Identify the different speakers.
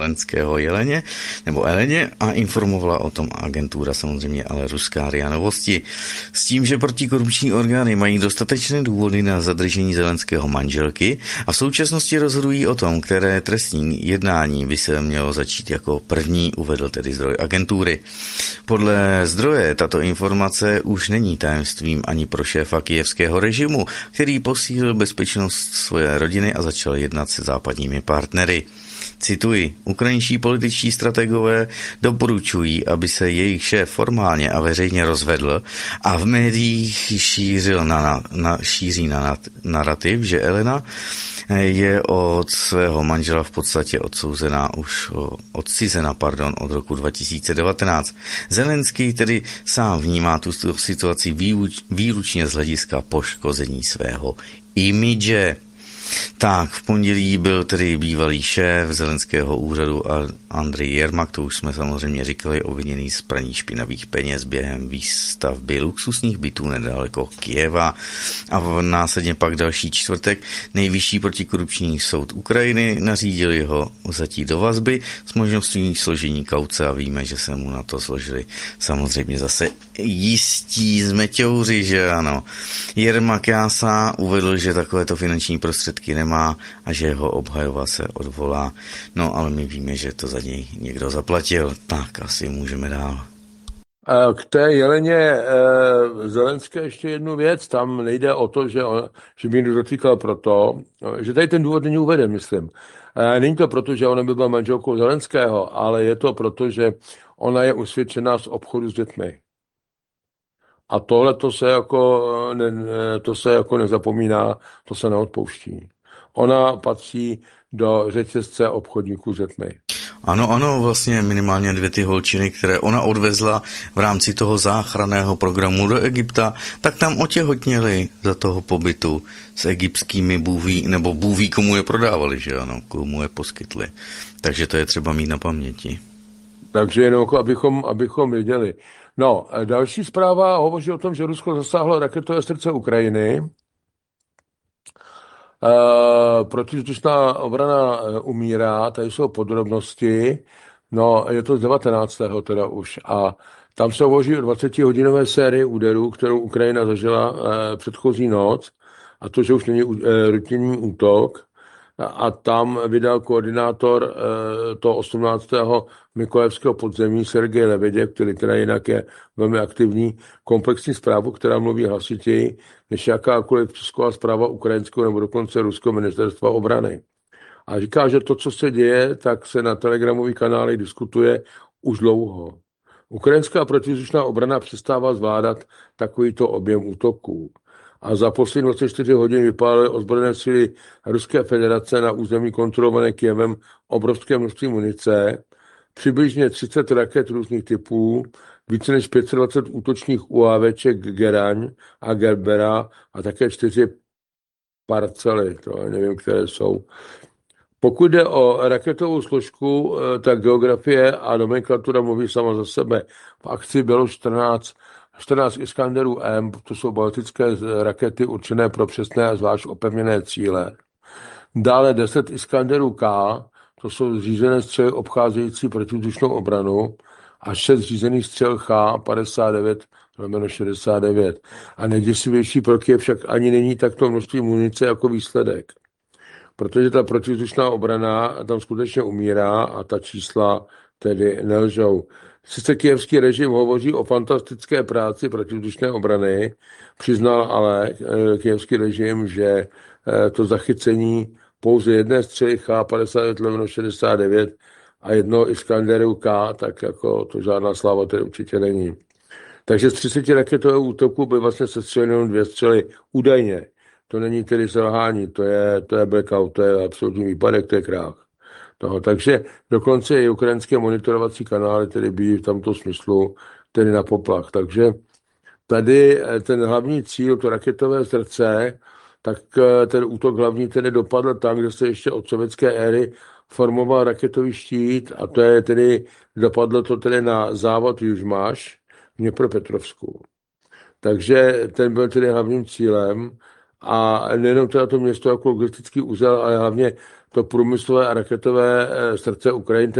Speaker 1: Zelenského Jeleně, nebo Eleně, a informovala o tom agentura samozřejmě, ale ruská RIA Novosti. S tím, že protikorupční orgány mají dostatečné důvody na zadržení Zelenského manželky a v současnosti rozhodují o tom, které trestní jednání by se mělo začít jako první, uvedl tedy zdroj agentury. Podle zdroje tato informace už není tajemstvím ani pro šéfa kyjevského režimu, který posílil bezpečnost své rodiny a začal jednat se západními partnery. Cituji, ukrajinští političtí strategové doporučují, aby se jejich šéf formálně a veřejně rozvedl a v médiích šíří narrativ, že Elena je od svého manžela v podstatě odcizena od roku 2019. Zelenský tedy sám vnímá tu situaci výlučně z hlediska poškození svého imidže. Tak, v pondělí byl tedy bývalý šéf Zelenského úřadu Andrej Jermak, to už jsme samozřejmě říkali, obviněný z praní špinavých peněz během výstavby luxusních bytů nedaleko Kyjeva. A následně pak další čtvrtek nejvyšší protikorupční soud Ukrajiny nařídil jeho vzatí do vazby s možností složení kauce a víme, že se mu na to složili samozřejmě zase jistí zmeťouři, že ano. Jermak Jása uvedl, že takovéto finanční prostředky nemá a že jeho obhajoba se odvolá. No ale my víme, že to za něj někdo zaplatil. Tak asi můžeme dál.
Speaker 2: K té Jeleně Zelenské ještě jednu věc. Tam nejde o to, že by někdo dotýkal proto, že tady ten důvod není uveden, myslím. Není to proto, že ona by byla manželkou Zelenského, ale je to proto, že ona je usvědčená z obchodu s dětmi. A tohle to se jako nezapomíná, to se neodpouští. Ona patří do řetězce obchodníků s dětmi.
Speaker 1: Ano, vlastně minimálně 2 ty holčiny, které ona odvezla v rámci toho záchranného programu do Egypta, tak tam otěhotněly za toho pobytu s egyptskými bůví, komu je prodávali, že ano, komu je poskytli. Takže to je třeba mít na paměti.
Speaker 2: Takže jenom abychom věděli. No, další zpráva hovoří o tom, že Rusko zasáhlo raketové srdce Ukrajiny. Protivzdušná obrana umírá, tady jsou podrobnosti, no je to z 19. teda už a tam se hovoří o 20-hodinové sérii úderů, kterou Ukrajina zažila předchozí noc a to, že už není rutinní útok a tam vydal koordinátor toho 18. Mykojevského podzemí Sergej Lebeděv, který teda jinak je velmi aktivní, komplexní zprávu, která mluví hlasitěji než jakákoliv tisková zpráva ukrajinského nebo dokonce ruského ministerstva obrany. A říká, že to, co se děje, tak se na telegramových kanálech diskutuje už dlouho. Ukrajinská protivzdušná obrana přestává zvládat takovýto objem útoků. A za poslední 24 hodin vypálily ozbrojené síly Ruské federace na území kontrolované Kyjevem obrovské množství munice, přibližně 30 raket různých typů, více než 520 útočních UAVček Geraň a Gerbera a také 4 parcely, to nevím, které jsou. Pokud jde o raketovou složku, tak geografie a nomenklatura mluví sama za sebe. V akci bylo 14 Iskanderů M, to jsou baltické rakety určené pro přesné a zvlášť opevněné cíle. Dále 10 Iskanderů K, to jsou zřízené střely obcházející protivzdušnou obranu a 6 řízených střel H-59/69. A nejděsivější pro Kyjev však ani není takto množství munice jako výsledek. Protože ta protivzdušná obrana tam skutečně umírá a ta čísla tedy nelžou. Sice kyjevský režim hovoří o fantastické práci protivzdušné obrany, přiznal ale kyjevský režim, že to zachycení pouze jedné střely H-59/69 a jednoho Iskanderu K, tak jako to žádná sláva tedy určitě není. Takže z 30 raketového útoku by vlastně sestřeleny jenom 2 střely údajně. To není tedy selhání, to je blackout, to je absolutní výpadek, to je krách. Takže dokonce i ukrajinské monitorovací kanály tedy bývají v tomto smyslu tedy na poplach. Takže tady ten hlavní cíl, to raketové srdce, tak ten útok hlavní tedy dopadl tam, kde se ještě od sovětské éry formoval raketový štít a to je tedy, dopadlo to tedy na závod Južmáš v Dněpropetrovsku. Takže ten byl tedy hlavním cílem a nejenom teda to město jako logistický úzel, ale hlavně to průmyslové a raketové srdce Ukrajiny